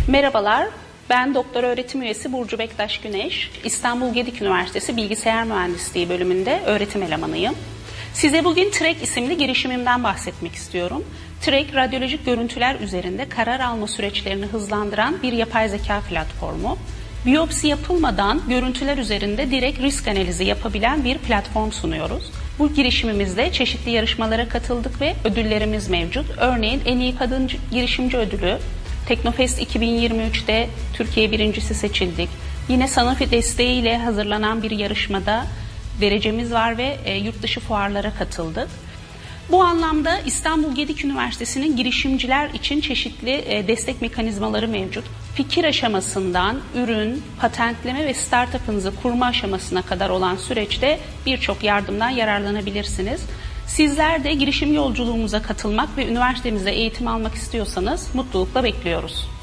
Merhabalar, ben doktor öğretim üyesi Burcu Bektaş Güneş. İstanbul Gedik Üniversitesi Bilgisayar Mühendisliği bölümünde öğretim elemanıyım. Size bugün TREK isimli girişimimden bahsetmek istiyorum. TREK, radyolojik görüntüler üzerinde karar alma süreçlerini hızlandıran bir yapay zeka platformu. Biyopsi yapılmadan görüntüler üzerinde direkt risk analizi yapabilen bir platform sunuyoruz. Bu girişimimizde çeşitli yarışmalara katıldık ve ödüllerimiz mevcut. Örneğin en iyi kadın girişimci ödülü, Teknofest 2023'te Türkiye birincisi seçildik. Yine Sanofi desteğiyle hazırlanan bir yarışmada derecemiz var ve yurt dışı fuarlara katıldık. Bu anlamda İstanbul Gedik Üniversitesi'nin girişimciler için çeşitli destek mekanizmaları mevcut. Fikir aşamasından ürün, patentleme ve startup'ınızı kurma aşamasına kadar olan süreçte birçok yardımdan yararlanabilirsiniz. Sizler de girişim yolculuğumuza katılmak ve üniversitemizde eğitim almak istiyorsanız mutlulukla bekliyoruz.